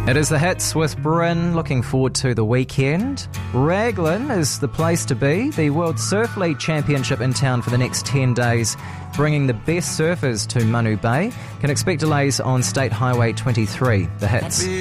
It is the Hits with Bryn. Looking forward to the weekend. Raglan is the place to be. The World Surf League Championship in town for the next 10 days, bringing the best surfers to Manu Bay. Can expect delays on State Highway 23. The Hits.